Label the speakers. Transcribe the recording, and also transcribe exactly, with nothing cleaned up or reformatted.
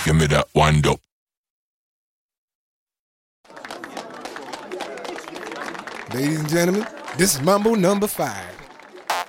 Speaker 1: Give me that wind up.
Speaker 2: Ladies and gentlemen, this is Mambo number five.